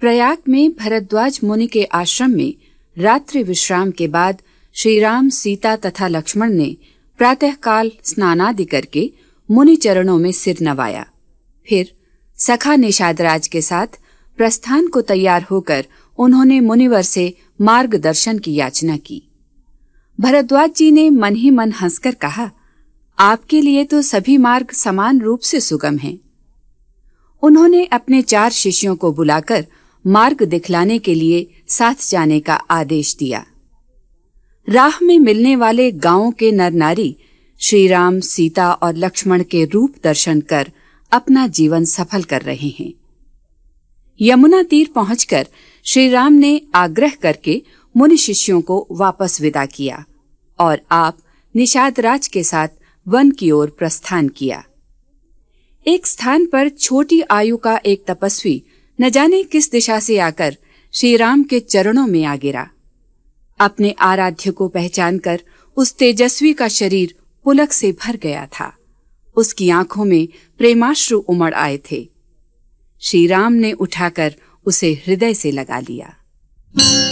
प्रयाग में भरद्वाज मुनि के आश्रम में रात्रि विश्राम के बाद श्री राम, सीता तथा लक्ष्मण ने प्रातःकाल स्नानादि करके मुनि चरणों में सिर नवाया। फिर सखा निषादराज के साथ प्रस्थान को तैयार होकर उन्होंने मुनिवर से मार्गदर्शन की याचना की। भरद्वाज जी ने मन ही मन हंसकर कहा, आपके लिए तो सभी मार्ग समान रूप से सुगम हैं। उन्होंने अपने 4 शिष्यों को बुलाकर मार्ग दिखलाने के लिए साथ जाने का आदेश दिया। राह में मिलने वाले गांवों के नर नारी श्री राम, सीता और लक्ष्मण के रूप दर्शन कर अपना जीवन सफल कर रहे हैं। यमुना तीर पहुंचकर श्री राम ने आग्रह करके मुनि शिष्यों को वापस विदा किया और आप निषादराज के साथ वन की ओर प्रस्थान किया। एक स्थान पर छोटी आयु का एक तपस्वी न जाने किस दिशा से आकर श्री राम के चरणों में आ गिरा। अपने आराध्य को पहचानकर उस तेजस्वी का शरीर पुलक से भर गया था। उसकी आंखों में प्रेमाश्रु उमड़ आए थे। श्री राम ने उठाकर उसे हृदय से लगा लिया।